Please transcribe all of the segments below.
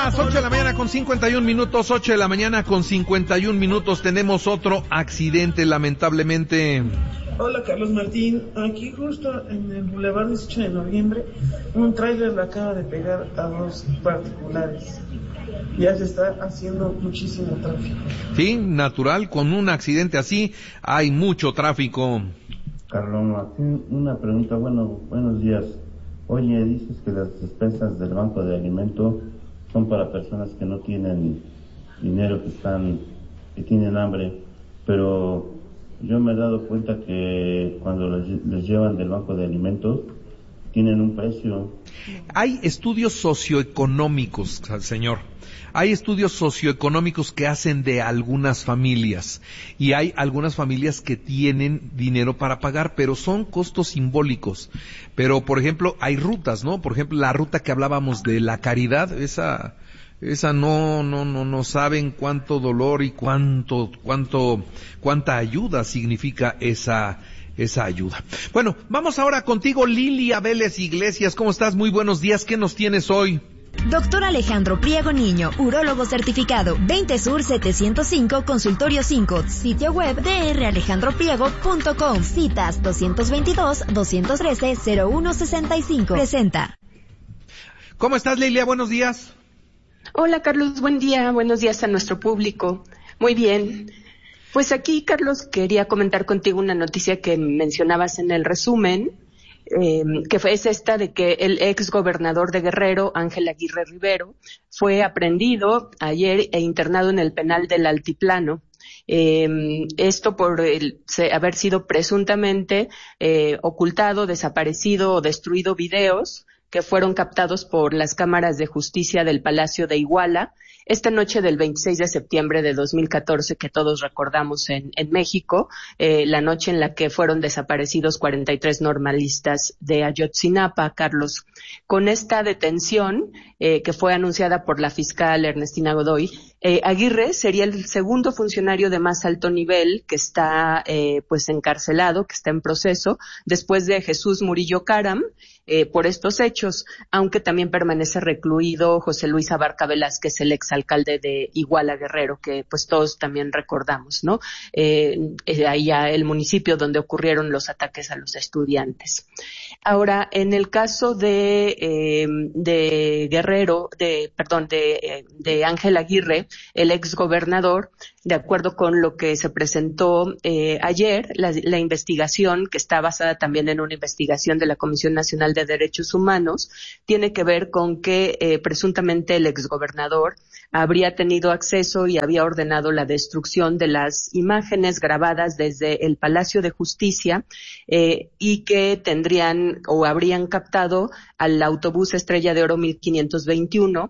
las 8 de la mañana con 51 minutos, 8 de la mañana con 51 minutos, tenemos otro accidente, lamentablemente. Hola, Carlos Martín. Aquí justo en el Boulevard 18 de noviembre, un tráiler le acaba de pegar a dos particulares. Ya se está haciendo muchísimo tráfico. Sí, natural, con un accidente así hay mucho tráfico. Carlos Martín, una pregunta. Buenos días. Oye, dices que las despensas del banco de alimento son para personas que no tienen dinero, que tienen hambre, pero yo me he dado cuenta que cuando les llevan del banco de alimentos tienen un precio. Hay estudios socioeconómicos, señor. Hay estudios socioeconómicos que hacen de algunas familias, y hay algunas familias que tienen dinero para pagar, pero son costos simbólicos. Pero, por ejemplo, hay rutas, ¿no? Por ejemplo, la ruta que hablábamos de la caridad, esa no saben cuánto dolor y cuánta ayuda significa esa ayuda. Bueno, vamos ahora contigo, Lilia Vélez Iglesias. ¿Cómo estás? Muy buenos días. ¿Qué nos tienes hoy? Doctor Alejandro Priego Niño, urólogo certificado, 20 Sur 705, Consultorio 5, sitio web dralejandropriego.com, citas 222-213-0165. Presenta. ¿Cómo estás, Lilia? Buenos días. Hola, Carlos, buen día. Buenos días a nuestro público. Muy bien. Pues aquí, Carlos, quería comentar contigo una noticia que mencionabas en el resumen, que es esta de que el ex gobernador de Guerrero, Ángel Aguirre Rivero, fue aprehendido ayer e internado en el penal del Altiplano. Esto por haber sido presuntamente ocultado, desaparecido o destruido videos que fueron captados por las cámaras de justicia del Palacio de Iguala esta noche del 26 de septiembre de 2014, que todos recordamos en México, la noche en la que fueron desaparecidos 43 normalistas de Ayotzinapa, Carlos. Con esta detención, que fue anunciada por la fiscal Ernestina Godoy, Aguirre sería el segundo funcionario de más alto nivel que está pues encarcelado, que está en proceso, después de Jesús Murillo Caram, por estos hechos, aunque también permanece recluido José Luis Abarca Velázquez, el exalcalde de Iguala Guerrero, que pues todos también recordamos, ¿no? Allá el municipio donde ocurrieron los ataques a los estudiantes. Ahora, en el caso de Guerrero, de Ángel Aguirre, el exgobernador, de acuerdo con lo que se presentó ayer, la investigación, que está basada también en una investigación de la Comisión Nacional de Derechos Humanos, tiene que ver con que presuntamente el exgobernador habría tenido acceso y había ordenado la destrucción de las imágenes grabadas desde el Palacio de Justicia y que tendrían o habrían captado al autobús Estrella de Oro 1521,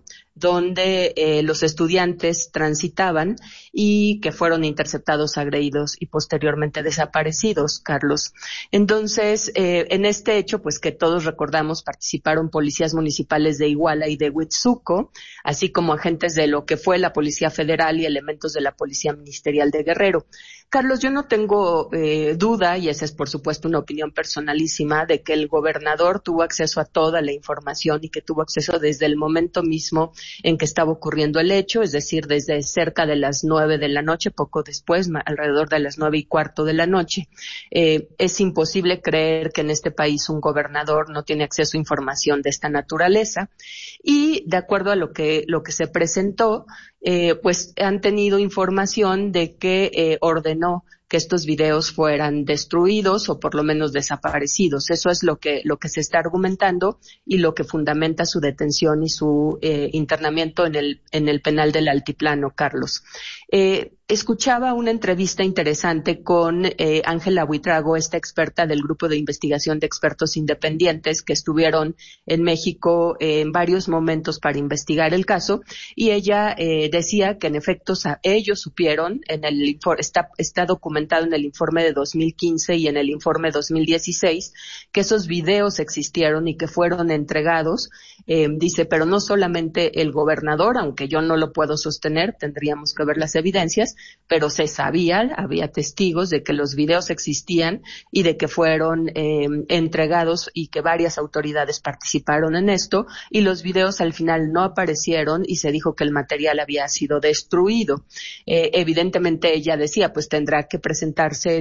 donde los estudiantes transitaban y que fueron interceptados, agredidos y posteriormente desaparecidos, Carlos. Entonces, en este hecho, pues que todos recordamos, participaron policías municipales de Iguala y de Huitzuco, así como agentes de lo que fue la Policía Federal y elementos de la Policía Ministerial de Guerrero. Carlos, yo no tengo duda, y esa es por supuesto una opinión personalísima, de que el gobernador tuvo acceso a toda la información y que tuvo acceso desde el momento mismo en que estaba ocurriendo el hecho, es decir, desde cerca de las 9 de la noche, poco después, alrededor de las 9:15 de la noche. Es imposible creer que en este país un gobernador no tiene acceso a información de esta naturaleza, y de acuerdo a lo que se presentó, pues han tenido información de que ordenó que estos videos fueran destruidos o por lo menos desaparecidos. Eso es lo que se está argumentando y lo que fundamenta su detención y su internamiento en el penal del Altiplano, Carlos. Escuchaba una entrevista interesante con Ángela Buitrago, esta experta del grupo de investigación de expertos independientes que estuvieron en México en varios momentos para investigar el caso, y ella decía que en efecto ellos supieron, está documentado en el informe de 2015 y en el informe 2016, que esos videos existieron y que fueron entregados. Dice, pero no solamente el gobernador, aunque yo no lo puedo sostener, tendríamos que ver las evidencias, pero se sabía, había testigos de que los videos existían y de que fueron entregados y que varias autoridades participaron en esto, y los videos al final no aparecieron y se dijo que el material había sido destruido. Evidentemente ella decía, pues tendrá que presentarse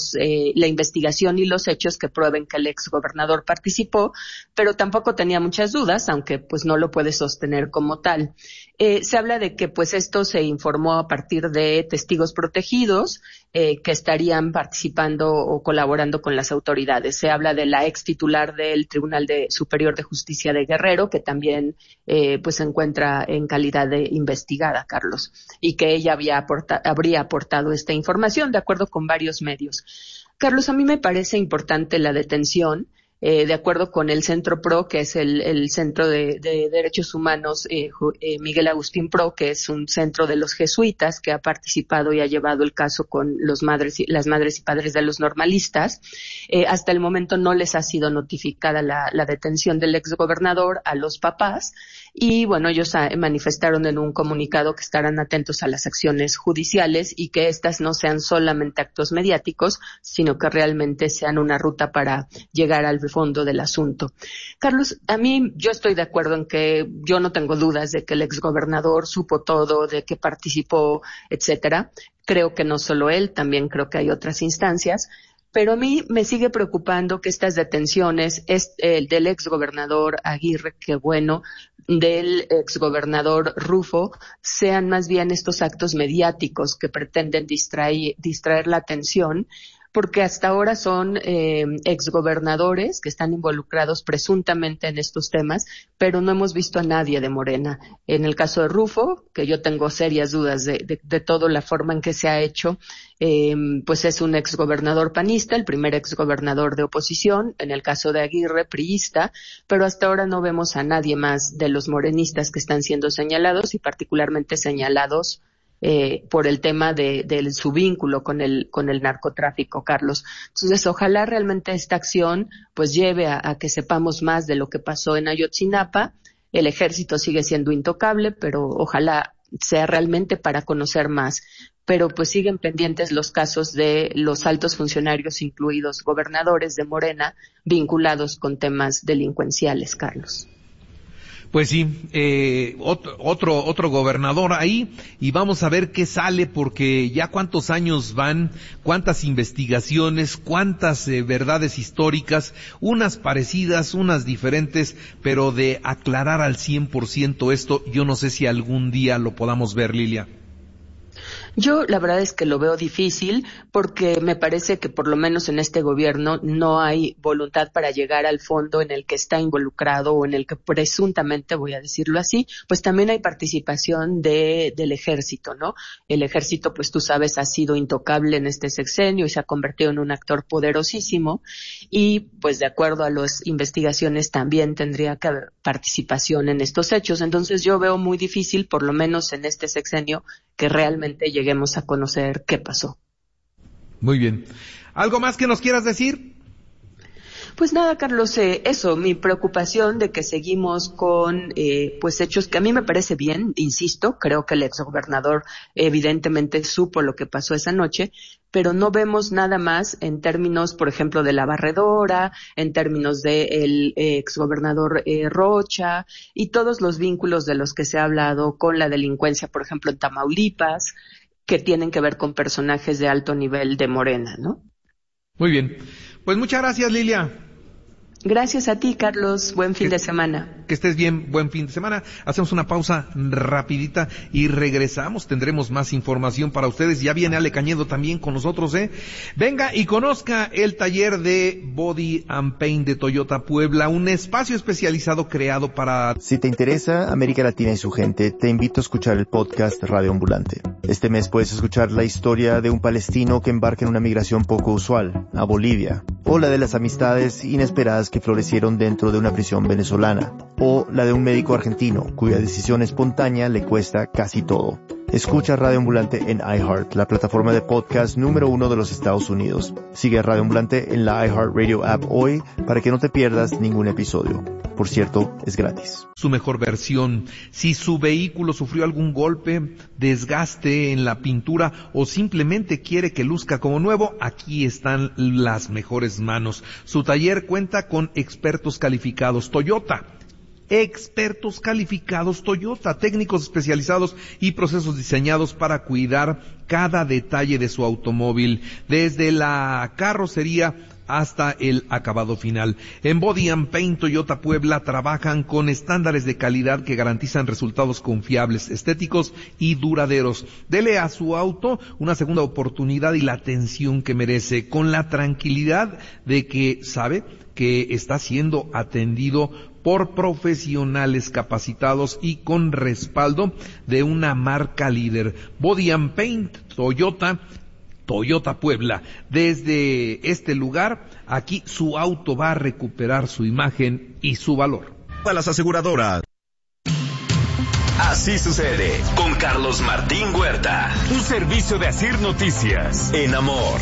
la investigación y los hechos que prueben que el exgobernador participó, pero tampoco tenía muchas dudas, aunque pues no lo puede sostener como tal. Se habla de que pues esto se informó a partir de testigos protegidos que estarían participando o colaborando con las autoridades. Se habla de la ex titular del Tribunal Superior de Justicia de Guerrero, que también pues se encuentra en calidad de investigada, Carlos, y que ella habría aportado esta información de acuerdo con varios medios. Carlos, a mí me parece importante la detención. De acuerdo con el Centro PRO, que es el Centro de Derechos Humanos, Miguel Agustín PRO, que es un centro de los jesuitas que ha participado y ha llevado el caso con las madres y padres de los normalistas. Hasta el momento no les ha sido notificada la detención del exgobernador a los papás. Y bueno, ellos manifestaron en un comunicado que estarán atentos a las acciones judiciales y que estas no sean solamente actos mediáticos, sino que realmente sean una ruta para llegar al fondo del asunto. Carlos, yo estoy de acuerdo en que yo no tengo dudas de que el exgobernador supo todo, de que participó, etcétera. Creo que no solo él, también creo que hay otras instancias. Pero a mí me sigue preocupando que estas detenciones del exgobernador Aguirre, que bueno, del exgobernador Rufo, sean más bien estos actos mediáticos que pretenden distraer la atención, porque hasta ahora son exgobernadores que están involucrados presuntamente en estos temas, pero no hemos visto a nadie de Morena. En el caso de Rufo, que yo tengo serias dudas de toda la forma en que se ha hecho, pues es un exgobernador panista, el primer exgobernador de oposición. En el caso de Aguirre, priista, pero hasta ahora no vemos a nadie más de los morenistas que están siendo señalados, y particularmente señalados por el tema de su vínculo con el narcotráfico, Carlos. Entonces, ojalá realmente esta acción pues lleve a que sepamos más de lo que pasó en Ayotzinapa. El ejército sigue siendo intocable, pero ojalá sea realmente para conocer más. Pero pues siguen pendientes los casos de los altos funcionarios, incluidos gobernadores de Morena, vinculados con temas delincuenciales, Carlos. Pues sí, otro gobernador ahí, y vamos a ver qué sale, porque ya cuántos años van, cuántas investigaciones, cuántas verdades históricas, unas parecidas, unas diferentes, pero de aclarar al 100% esto, yo no sé si algún día lo podamos ver, Lilia. Yo la verdad es que lo veo difícil, porque me parece que por lo menos en este gobierno no hay voluntad para llegar al fondo en el que está involucrado, o en el que presuntamente, voy a decirlo así, pues también hay participación del ejército, ¿no? El ejército, pues tú sabes, ha sido intocable en este sexenio y se ha convertido en un actor poderosísimo, y pues de acuerdo a las investigaciones también tendría que haber participación en estos hechos. Entonces yo veo muy difícil, por lo menos en este sexenio, que realmente lleguemos a conocer qué pasó. Muy bien. ¿Algo más que nos quieras decir? Pues nada, Carlos, eso, mi preocupación de que seguimos con pues hechos que a mí me parece bien, insisto, creo que el exgobernador evidentemente supo lo que pasó esa noche, pero no vemos nada más en términos, por ejemplo, de la barredora, en términos del exgobernador Rocha, y todos los vínculos de los que se ha hablado con la delincuencia, por ejemplo, en Tamaulipas, que tienen que ver con personajes de alto nivel de Morena, ¿no? Muy bien. Pues muchas gracias, Lilia. Gracias a ti, Carlos. Buen fin de semana. Que estés bien. Buen fin de semana. Hacemos una pausa rapidita y regresamos. Tendremos más información para ustedes. Ya viene Ale Cañedo también con nosotros, Venga y conozca el taller de Body and Paint de Toyota Puebla, un espacio especializado creado para... Si te interesa América Latina y su gente, te invito a escuchar el podcast Radio Ambulante. Este mes puedes escuchar la historia de un palestino que embarca en una migración poco usual, a Bolivia, o la de las amistades inesperadas que florecieron dentro de una prisión venezolana, o la de un médico argentino cuya decisión espontánea le cuesta casi todo. Escucha Radio Ambulante en iHeart, la plataforma de podcast número 1 de los Estados Unidos. Sigue a Radio Ambulante en la iHeart Radio app hoy para que no te pierdas ningún episodio. Por cierto, es gratis. Su mejor versión. Si su vehículo sufrió algún golpe, desgaste en la pintura o simplemente quiere que luzca como nuevo, aquí están las mejores manos. Su taller cuenta con expertos calificados Toyota. Expertos calificados Toyota, técnicos especializados y procesos diseñados para cuidar cada detalle de su automóvil, desde la carrocería hasta el acabado final. En Body and Paint Toyota Puebla trabajan con estándares de calidad que garantizan resultados confiables, estéticos y duraderos. Dele a su auto una segunda oportunidad y la atención que merece, con la tranquilidad de que sabe que está siendo atendido por profesionales capacitados y con respaldo de una marca líder. Body and Paint Toyota Puebla. Desde este lugar, aquí su auto va a recuperar su imagen y su valor. A las aseguradoras. Así sucede con Carlos Martín Huerta. Un servicio de Asir Noticias. En Amor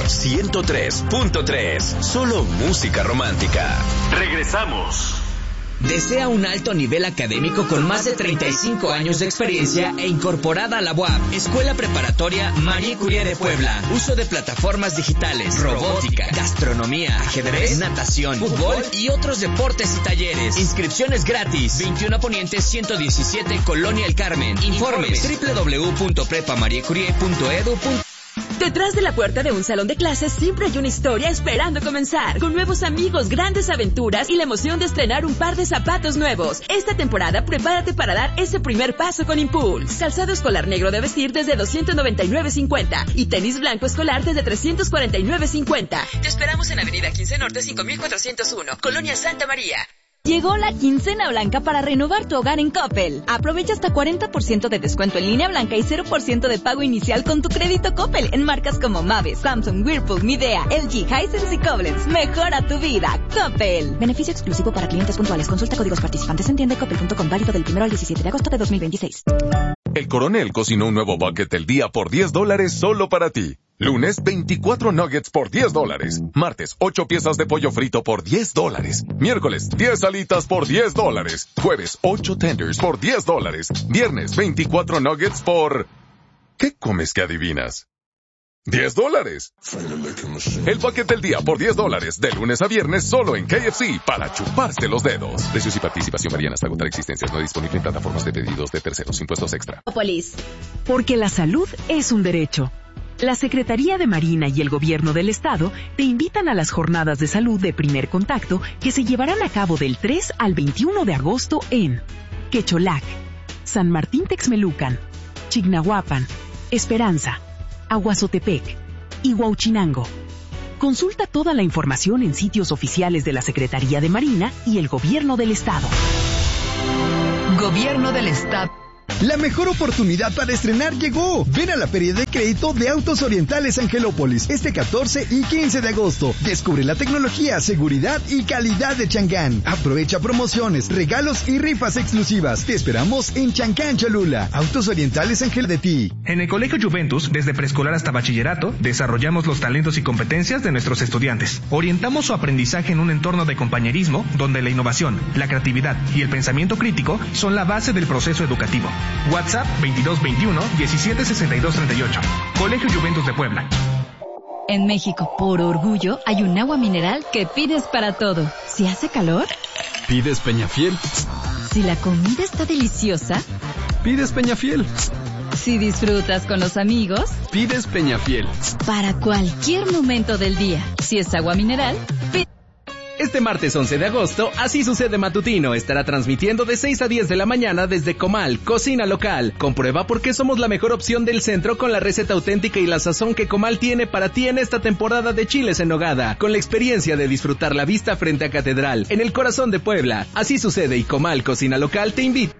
103.3. Solo música romántica. Regresamos. ¿Desea un alto nivel académico con más de 35 años de experiencia e incorporada a la UAP? Escuela Preparatoria Marie Curie de Puebla. Uso de plataformas digitales, robótica, gastronomía, ajedrez, natación, fútbol y otros deportes y talleres. Inscripciones gratis. 21 Poniente 117, Colonia El Carmen. Informes www.prepamariecurie.edu.. Detrás de la puerta de un salón de clases siempre hay una historia esperando comenzar, con nuevos amigos, grandes aventuras y la emoción de estrenar un par de zapatos nuevos. Esta temporada prepárate para dar ese primer paso con Impulse. Calzado escolar negro de vestir desde $299.50 y tenis blanco escolar desde $349.50. Te esperamos en Avenida 15 Norte 5401, Colonia Santa María. Llegó la quincena blanca para renovar tu hogar en Coppel. Aprovecha hasta 40% de descuento en línea blanca y 0% de pago inicial con tu crédito Coppel en marcas como Mave, Samsung, Whirlpool, Midea, LG, Hisense y Koblenz. Mejora tu vida, Coppel. Beneficio exclusivo para clientes puntuales. Consulta códigos participantes en tienda.coppel.com, válido del 1 al 17 de agosto de 2026. El Coronel cocinó un nuevo bucket del día por $10 solo para ti. Lunes, 24 nuggets por $10. Martes, 8 piezas de pollo frito por $10. Miércoles, 10 alitas por $10. Jueves, 8 tenders por $10. Viernes, 24 nuggets por... ¿Qué comes que adivinas? $10. El bucket del día por $10, de lunes a viernes solo en KFC, para chuparse los dedos. Precios y participación varían hasta agotar existencias. No disponible en plataformas de pedidos de terceros. Impuestos extra. Porque la salud es un derecho. La Secretaría de Marina y el Gobierno del Estado te invitan a las jornadas de salud de primer contacto que se llevarán a cabo del 3 al 21 de agosto en Quecholac, San Martín Texmelucan, Chignahuapan, Esperanza, Aguazotepec y Huauchinango. Consulta toda la información en sitios oficiales de la Secretaría de Marina y el Gobierno del Estado. Gobierno del Estado. La mejor oportunidad para estrenar llegó. Ven a la Feria de Crédito de Autos Orientales Angelópolis este 14 y 15 de agosto. Descubre la tecnología, seguridad y calidad de Changán. Aprovecha promociones, regalos y rifas exclusivas. Te esperamos en Chancán, Cholula. Autos Orientales Ángel de ti. En el Colegio Juventus, desde preescolar hasta bachillerato, desarrollamos los talentos y competencias de nuestros estudiantes. Orientamos su aprendizaje en un entorno de compañerismo donde la innovación, la creatividad y el pensamiento crítico son la base del proceso educativo. WhatsApp 2221-176238. Colegio Juventus de Puebla. En México, por orgullo, hay un agua mineral que pides para todo. Si hace calor, pides Peñafiel. Si la comida está deliciosa, pides Peñafiel. Si disfrutas con los amigos, pides Peñafiel. Para cualquier momento del día, si es agua mineral, pides. Este martes 11 de agosto, Así Sucede Matutino estará transmitiendo de 6 a 10 de la mañana desde Comal, cocina local. Comprueba por qué somos la mejor opción del centro con la receta auténtica y la sazón que Comal tiene para ti en esta temporada de chiles en nogada. Con la experiencia de disfrutar la vista frente a Catedral, en el corazón de Puebla. Así Sucede y Comal, cocina local te invita.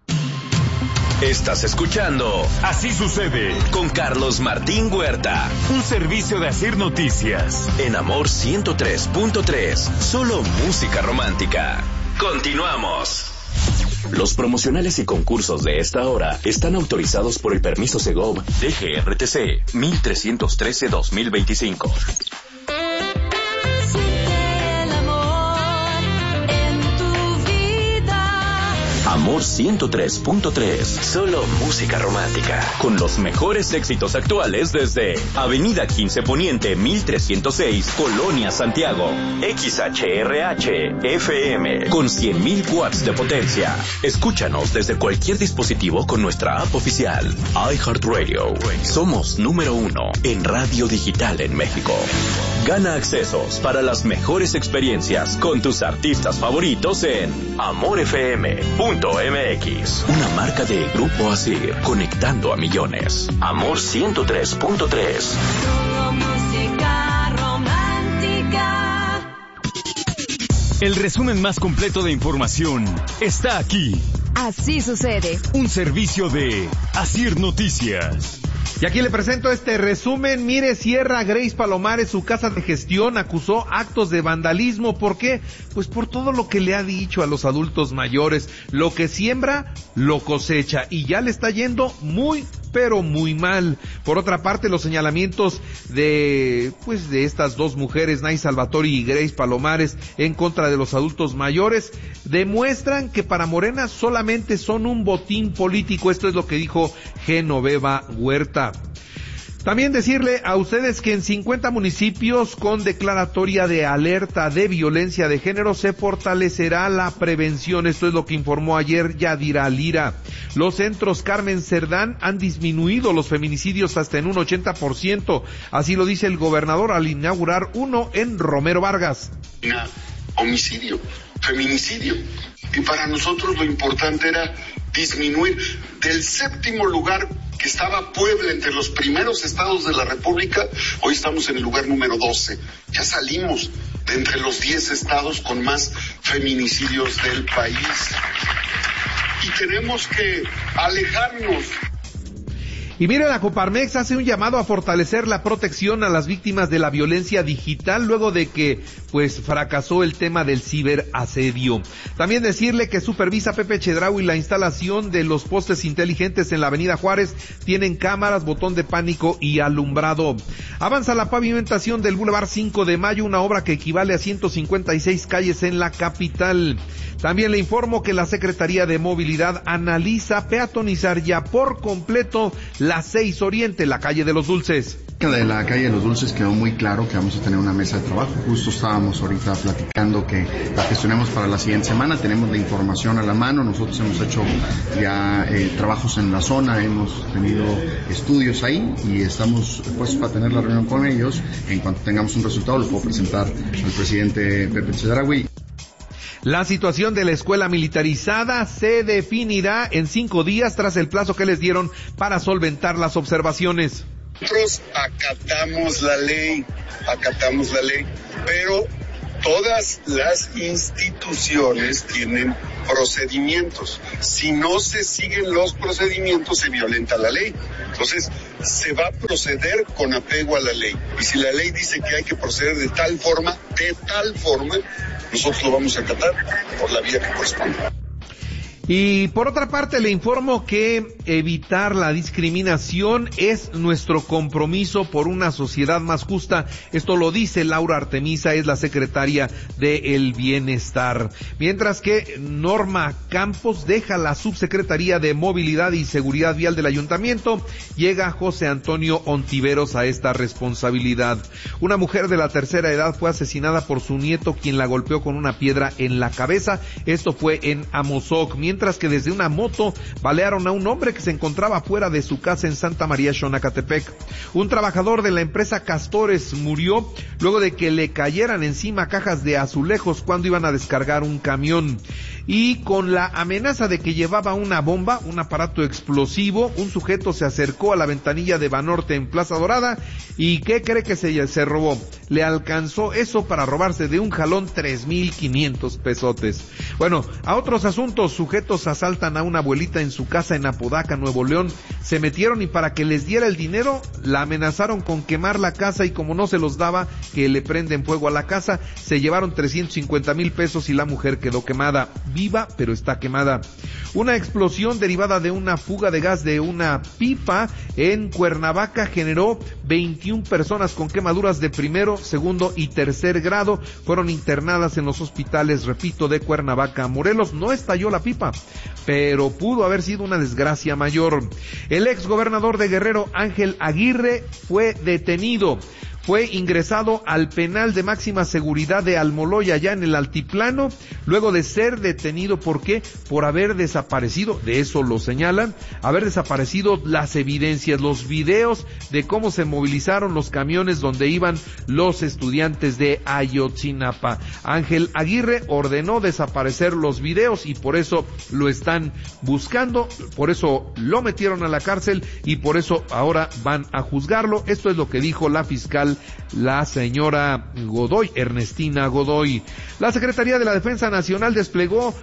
Estás escuchando Así Sucede con Carlos Martín Huerta. Un servicio de Asir Noticias. En Amor 103.3. Solo música romántica. Continuamos. Los promocionales y concursos de esta hora están autorizados por el permiso Segov DGRTC 1313-2025. Amor 103.3. Solo música romántica. Con los mejores éxitos actuales desde Avenida 15 Poniente 1306, Colonia Santiago. XHRH FM con 100.000 watts de potencia. Escúchanos desde cualquier dispositivo con nuestra app oficial. iHeartRadio. Somos número 1 en radio digital en México. Gana accesos para las mejores experiencias con tus artistas favoritos en amorfm.mx. Una marca de Grupo Asir, conectando a millones. Amor 103.3. Música romántica. El resumen más completo de información está aquí. Así sucede. Un servicio de Asir Noticias. Y aquí le presento este resumen. Mire, cierra Grace Palomares su casa de gestión, acusó actos de vandalismo. ¿Por qué? Pues por todo lo que le ha dicho a los adultos mayores. Lo que siembra, lo cosecha. Y ya le está yendo muy, pero muy mal. Por otra parte, los señalamientos de estas dos mujeres, Nay Salvatori y Grace Palomares, en contra de los adultos mayores, demuestran que para Morena solamente son un botín político. Esto es lo que dijo Genoveva Huerta. También decirle a ustedes que en 50 municipios con declaratoria de alerta de violencia de género se fortalecerá la prevención. Esto es lo que informó ayer Yadira Lira. Los centros Carmen Cerdán han disminuido los feminicidios hasta en un 80%. Así lo dice el gobernador al inaugurar uno en Romero Vargas. Homicidio, feminicidio. Y para nosotros lo importante era disminuir del 7º lugar que estaba Puebla entre los primeros estados de la República, hoy estamos en el lugar número 12. Ya salimos de entre los 10 estados con más feminicidios del país. Y tenemos que alejarnos. Y mire, la Coparmex hace un llamado a fortalecer la protección a las víctimas de la violencia digital luego de que, fracasó el tema del ciberasedio. También decirle que supervisa Pepe Chedraui la instalación de los postes inteligentes en la Avenida Juárez. Tienen cámaras, botón de pánico y alumbrado. Avanza la pavimentación del Boulevard 5 de Mayo, una obra que equivale a 156 calles en la capital. También le informo que la Secretaría de Movilidad analiza peatonizar ya por completo la 6 Oriente, la calle de los Dulces. De la calle de los Dulces quedó muy claro que vamos a tener una mesa de trabajo. Justo estábamos ahorita platicando que la gestionemos para la siguiente semana. Tenemos la información a la mano. Nosotros hemos hecho ya trabajos en la zona, hemos tenido estudios ahí y estamos puestos para tener la reunión con ellos. En cuanto tengamos un resultado lo puedo presentar al presidente Pepe Chedraui. La situación de la escuela militarizada se definirá en 5 días tras el plazo que les dieron para solventar las observaciones. Nosotros acatamos la ley, pero todas las instituciones tienen procedimientos. Si no se siguen los procedimientos, se violenta la ley. Entonces, se va a proceder con apego a la ley. Y si la ley dice que hay que proceder de tal forma, nosotros lo vamos a acatar por la vía que corresponde. Y por otra parte le informo que evitar la discriminación es nuestro compromiso por una sociedad más justa. Esto lo dice Laura Artemisa, es la secretaria del Bienestar. Mientras que Norma Campos deja la subsecretaría de Movilidad y Seguridad Vial del Ayuntamiento, llega José Antonio Ontiveros a esta responsabilidad. Una mujer de la tercera edad fue asesinada por su nieto, quien la golpeó con una piedra en la cabeza. Esto fue en Amozoc, mientras que desde una moto balearon a un hombre que se encontraba fuera de su casa en Santa María Xonacatepec. Un trabajador de la empresa Castores murió luego de que le cayeran encima cajas de azulejos cuando iban a descargar un camión. Y con la amenaza de que llevaba una bomba, un aparato explosivo, un sujeto se acercó a la ventanilla de Banorte en Plaza Dorada. ¿Y qué cree que se robó? Le alcanzó eso para robarse de un jalón 3,500 pesotes. Bueno, a otros asuntos, sujetos asaltan a una abuelita en su casa en Apodaca, Nuevo León. Se metieron y para que les diera el dinero, la amenazaron con quemar la casa y como no se los daba, que le prenden fuego a la casa, se llevaron 350,000 pesos y la mujer quedó quemada. Viva, pero está quemada. Una explosión derivada de una fuga de gas de una pipa en Cuernavaca generó 21 personas con quemaduras de primero, segundo y tercer grado. Fueron internadas en los hospitales, repito, de Cuernavaca, Morelos. No estalló la pipa, pero pudo haber sido una desgracia mayor. El ex gobernador de Guerrero, Ángel Aguirre, fue detenido. Fue ingresado al penal de máxima seguridad de Almoloya, allá en el altiplano, luego de ser detenido. ¿Por qué? Por haber desaparecido, de eso lo señalan, haber desaparecido las evidencias, los videos de cómo se movilizaron los camiones donde iban los estudiantes de Ayotzinapa. Ángel Aguirre ordenó desaparecer los videos y por eso lo están buscando, por eso lo metieron a la cárcel y por eso ahora van a juzgarlo. Esto es lo que dijo la fiscal, la señora Godoy, Ernestina Godoy. La Secretaría de la Defensa Nacional desplegó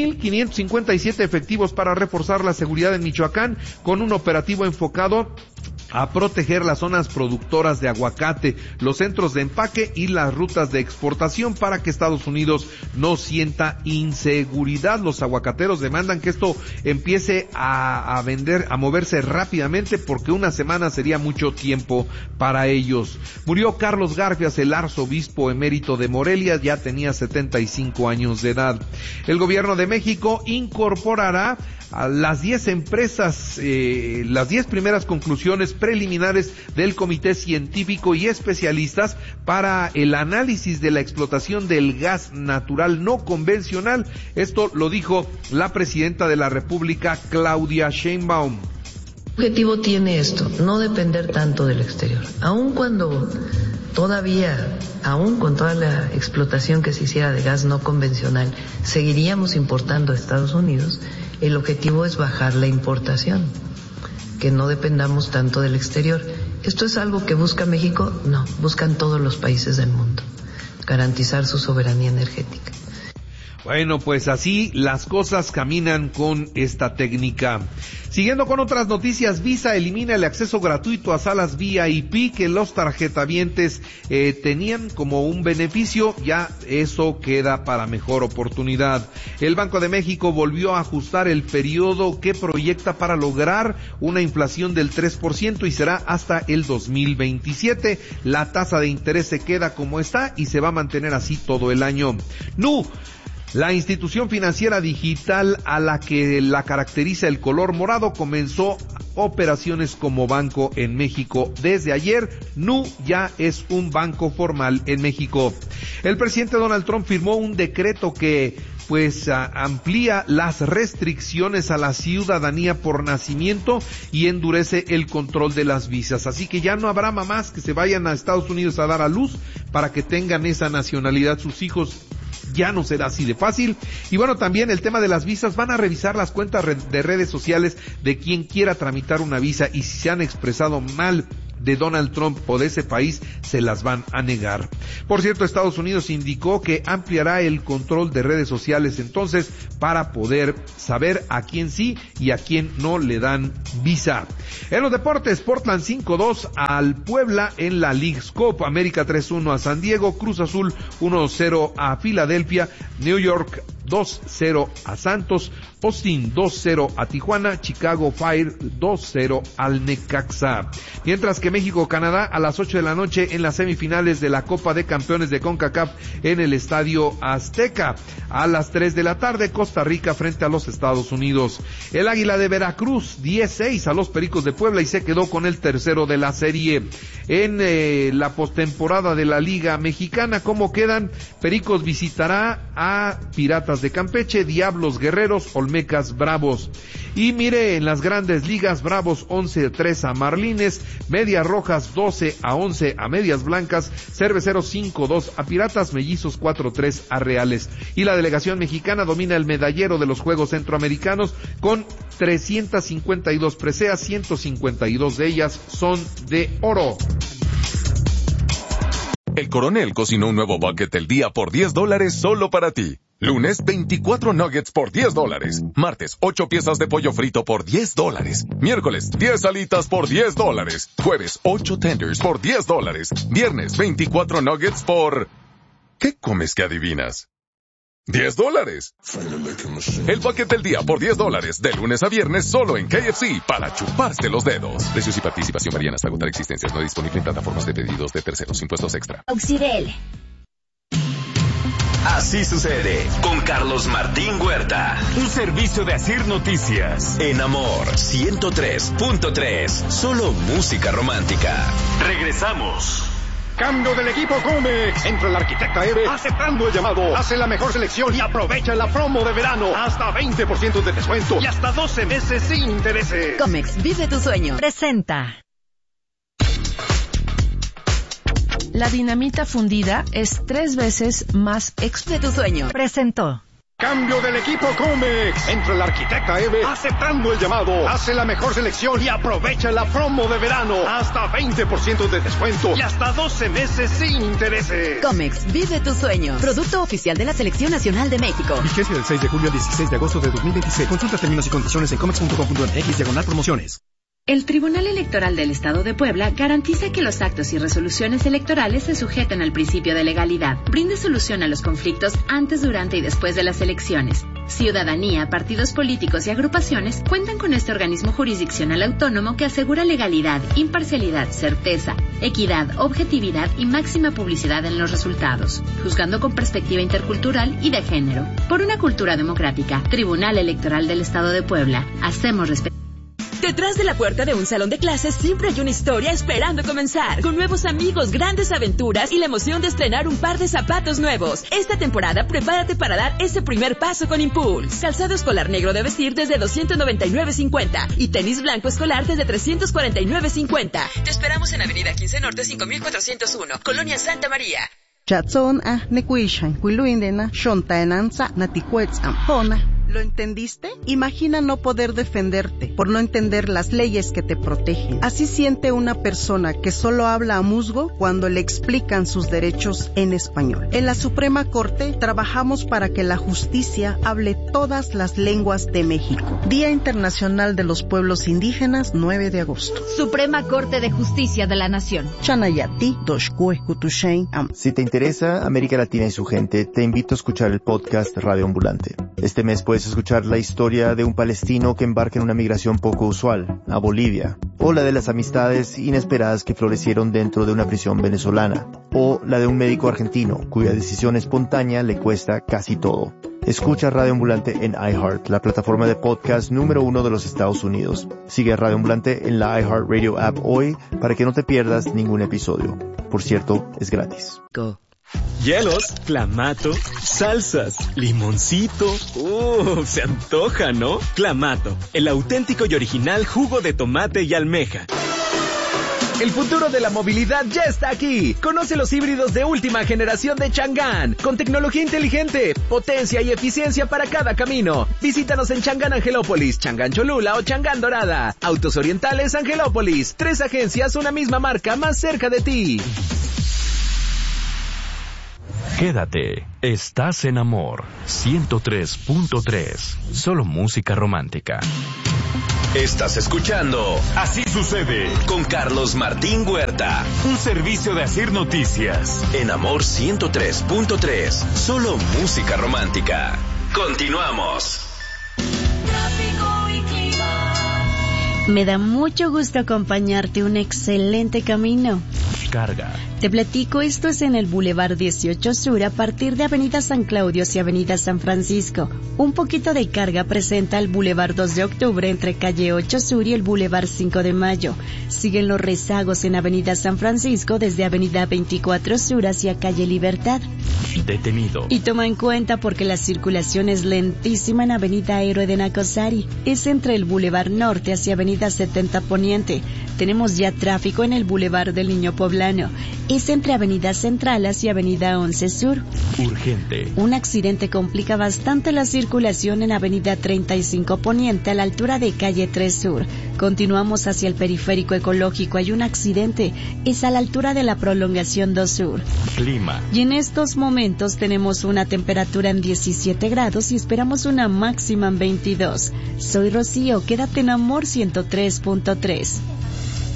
1,557 efectivos para reforzar la seguridad en Michoacán con un operativo enfocado a proteger las zonas productoras de aguacate, los centros de empaque y las rutas de exportación para que Estados Unidos no sienta inseguridad. Los aguacateros demandan que esto empiece a moverse rápidamente porque una semana sería mucho tiempo para ellos. Murió Carlos Garfias, el arzobispo emérito de Morelia, ya tenía 75 años de edad. El gobierno de México incorporará a las 10 empresas, las 10 primeras conclusiones preliminares del Comité Científico y especialistas para el análisis de la explotación del gas natural no convencional. Esto lo dijo la presidenta de la República, Claudia Sheinbaum. ¿Qué objetivo tiene esto? No depender tanto del exterior. Aun cuando todavía, aún con toda la explotación que se hiciera de gas no convencional, seguiríamos importando a Estados Unidos. El objetivo es bajar la importación, que no dependamos tanto del exterior. ¿Esto es algo que busca México? No, buscan todos los países del mundo, garantizar su soberanía energética. Bueno, pues así las cosas caminan con esta técnica. Siguiendo con otras noticias, Visa elimina el acceso gratuito a salas VIP que los tarjetavientes tenían como un beneficio. Ya eso queda para mejor oportunidad. El Banco de México volvió a ajustar el periodo que proyecta para lograr una inflación del 3% y será hasta el 2027. La tasa de interés se queda como está y se va a mantener así todo el año. La institución financiera digital a la que la caracteriza el color morado comenzó operaciones como banco en México. Desde ayer, Nu ya es un banco formal en México. El presidente Donald Trump firmó un decreto que amplía las restricciones a la ciudadanía por nacimiento y endurece el control de las visas. Así que ya no habrá mamás que se vayan a Estados Unidos a dar a luz para que tengan esa nacionalidad sus hijos. Ya no será así de fácil. Y bueno, también el tema de las visas, van a revisar las cuentas de redes sociales de quien quiera tramitar una visa y si se han expresado mal de Donald Trump o de ese país, se las van a negar. Por cierto, Estados Unidos indicó que ampliará el control de redes sociales entonces para poder saber a quién sí y a quién no le dan visa. En los deportes, Portland 5-2 al Puebla en la Leagues Cup, América 3-1 a San Diego, Cruz Azul 1-0 a Filadelfia, New York 2-0 a Santos, Austin 2-0 a Tijuana, Chicago Fire 2-0 al Necaxa. Mientras que México-Canadá a las 8 de la noche en las semifinales de la Copa de Campeones de CONCACAF en el Estadio Azteca. A las 3 de la tarde, Costa Rica frente a los Estados Unidos. El Águila de Veracruz 10-6 a los Pericos de Puebla y se quedó con el tercero de la serie. En la postemporada de la Liga Mexicana, ¿cómo quedan? Pericos visitará a Piratas de Campeche, Diablos Guerreros, Olmecas Bravos. Y mire, en las grandes ligas, Bravos 11-3 a Marlines, Medias Rojas 12-11 a Medias Blancas, Cerveceros 5-2 a Piratas, Mellizos 4-3 a Reales. Y la delegación mexicana domina el medallero de los Juegos Centroamericanos con 352 preseas, 152 de ellas son de oro. El Coronel cocinó un nuevo bucket del día por $10 solo para ti. Lunes, 24 nuggets por $10. Martes, 8 piezas de pollo frito por $10. Miércoles, 10 alitas por $10. Jueves, 8 tenders por $10. Viernes, 24 nuggets por... ¿Qué comes que adivinas? $10. El paquete del día por $10, de lunes a viernes solo en KFC, para chuparse los dedos. Precios y participación varían hasta agotar existencias. No disponible en plataformas de pedidos de terceros. Impuestos extra. Oxidel. Así sucede con Carlos Martín Huerta. Un servicio de Asir Noticias. En Amor 103.3. Solo música romántica. Regresamos. Cambio del equipo Comex. Entra el arquitecta Eve aceptando el llamado. Hace la mejor selección y aprovecha la promo de verano. Hasta 20% de descuento y hasta 12 meses sin intereses. Comex, vive tu sueño. Presenta. La dinamita fundida es 3 veces más de tu sueño. Presentó. Cambio del equipo Comex. Entra el arquitecta Eve aceptando el llamado. Hace la mejor selección y aprovecha la promo de verano. Hasta 20% de descuento y hasta 12 meses sin intereses. Comex, vive tu sueño. Producto oficial de la Selección Nacional de México. Vigencia del 6 de julio al 16 de agosto de 2026. Consulta términos y condiciones en comex.com.mx/promociones. El Tribunal Electoral del Estado de Puebla garantiza que los actos y resoluciones electorales se sujeten al principio de legalidad. Brinde solución a los conflictos antes, durante y después de las elecciones. Ciudadanía, partidos políticos y agrupaciones cuentan con este organismo jurisdiccional autónomo que asegura legalidad, imparcialidad, certeza, equidad, objetividad y máxima publicidad en los resultados, juzgando con perspectiva intercultural y de género. Por una cultura democrática, Tribunal Electoral del Estado de Puebla. Hacemos respeto. Detrás de la puerta de un salón de clases siempre hay una historia esperando comenzar. Con nuevos amigos, grandes aventuras y la emoción de estrenar un par de zapatos nuevos. Esta temporada prepárate para dar ese primer paso con Impulse. Calzado escolar negro de vestir desde $299.50 y tenis blanco escolar desde $349.50. Te esperamos en Avenida 15 Norte 5401, Colonia Santa María. ¿Lo entendiste? Imagina no poder defenderte por no entender las leyes que te protegen. Así siente una persona que solo habla a musgo cuando le explican sus derechos en español. En la Suprema Corte trabajamos para que la justicia hable todas las lenguas de México. Día Internacional de los Pueblos Indígenas, 9 de agosto. Suprema Corte de Justicia de la Nación. Si te interesa América Latina y su gente, te invito a escuchar el podcast Radio Ambulante. Este mes puedes escuchar la historia de un palestino que embarca en una migración poco usual, a Bolivia, o la de las amistades inesperadas que florecieron dentro de una prisión venezolana, o la de un médico argentino cuya decisión espontánea le cuesta casi todo. Escucha Radio Ambulante en iHeart, la plataforma de podcast número 1 de los Estados Unidos. Sigue a Radio Ambulante en la iHeart Radio app hoy para que no te pierdas ningún episodio. Por cierto, es gratis. Go. Hielos, clamato, salsas, limoncito. Se antoja, ¿no? Clamato, el auténtico y original jugo de tomate y almeja. El futuro de la movilidad ya está aquí. Conoce los híbridos de última generación de Chang'an, con tecnología inteligente, potencia y eficiencia para cada camino. Visítanos en Chang'an Angelópolis, Chang'an Cholula o Chang'an Dorada. Autos Orientales Angelópolis. 3 agencias, una misma marca más cerca de ti. Quédate, estás en Amor 103.3. Solo música romántica. Estás escuchando Así sucede con Carlos Martín Huerta. Un servicio de Asir Noticias. En Amor 103.3. Solo música romántica. Continuamos. Me da mucho gusto acompañarte, un excelente camino. Carga. Te platico, esto es en el Boulevard 18 Sur a partir de Avenida San Claudio y Avenida San Francisco. Un poquito de carga presenta el Boulevard 2 de Octubre entre Calle 8 Sur y el Boulevard 5 de Mayo. Siguen los rezagos en Avenida San Francisco desde Avenida 24 Sur hacia Calle Libertad. Detenido. Y toma en cuenta porque la circulación es lentísima en Avenida Héroe de Nacosari. Es entre el Boulevard Norte hacia Avenida 70 Poniente. Tenemos ya tráfico en el Boulevard del Niño Poblano. Es entre Avenida Central hacia Avenida 11 Sur. Urgente. Un accidente complica bastante la circulación en Avenida 35 Poniente a la altura de Calle 3 Sur. Continuamos hacia el Periférico Ecológico. Hay un accidente. Es a la altura de la Prolongación 2 Sur. Clima. Y en estos momentos tenemos una temperatura en 17 grados y esperamos una máxima en 22. Soy Rocío. Quédate en Amor 103.3.